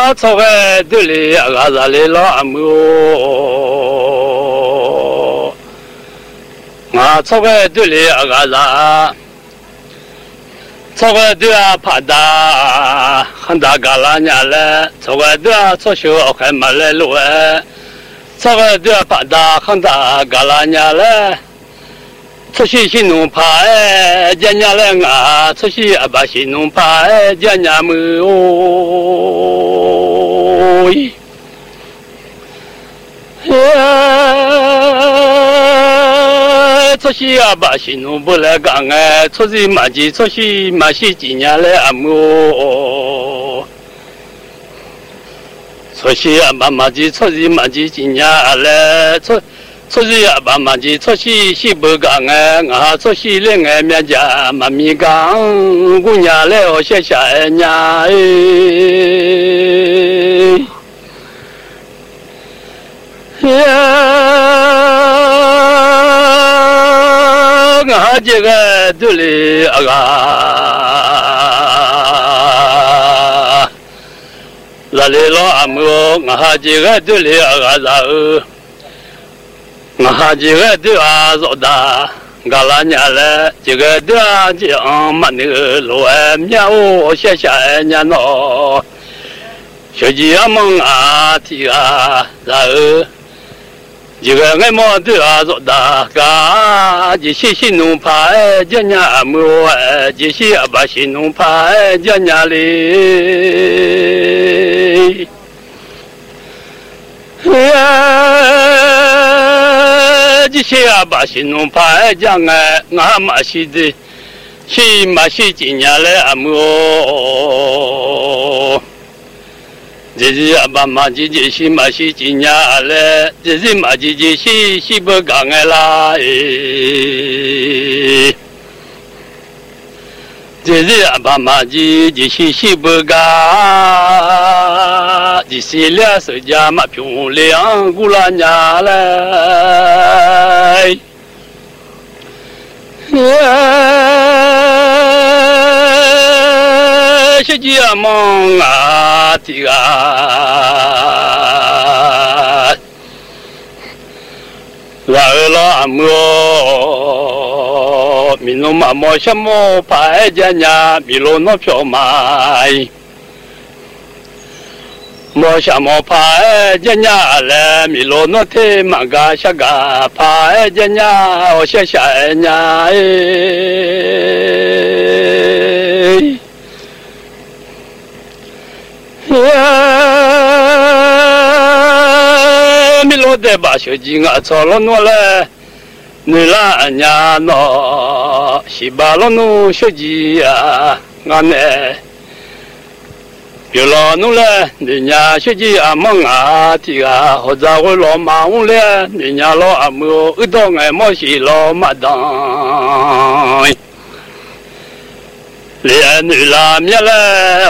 我操个对里啊个啥来了阿姆，我操个对里啊个啥，操个对啊怕打，很大个啦伢嘞，操个对啊操手还没来路哎，操个对啊怕打，很大个啦伢嘞。出去是农派，家家来啊！出去阿爸是农派，家家么哦！出去阿爸是农不来讲哎，出去嘛是出去嘛是今年来阿么？出去阿爸嘛是出去嘛是今年来出。出去呀，爸妈去出去是不讲哎，我出去另外面家妈咪讲，姑娘来我谢谢伢哎，我这个对哩啊个，来了阿姆，我这个对哩啊个。我这个对啊做的，嘎啦伢嘞，这个对啊讲嘛那个路哎，伢我谢谢伢喏，小鸡啊梦啊提啊，然后这个俺么对啊做的，嘎这些是农派，这伢么哎，这些阿爸是农派，这伢嘞。这些阿爸是农派讲哎，俺嘛是的，是嘛是今年来阿么？这是阿爸嘛这是嘛是今年来，这是嘛这是不讲哎啦哎。这是阿爸妈的，这是不干，这是俩手家嘛漂亮，姑拉伢来，小姐梦啊的啊，来了阿么？米罗马莫什么牌家伢米罗诺票买，莫什么牌家伢嘞米罗诺提马嘎下嘎牌家伢我谢谢伢哎，米罗的把手机啊操了诺嘞。你啦伢喏，西巴罗努小鸡呀，俺呢，别老努嘞，你伢小鸡阿蒙阿提啊，或者我老马乌嘞，你伢老阿姆一到俺莫西老马当，连你啦咩嘞。